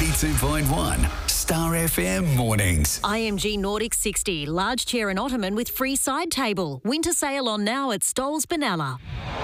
92.1 Star FM Mornings. IMG Nordic 60, large chair and ottoman with free side table. Winter sale on now at Stoles Benalla.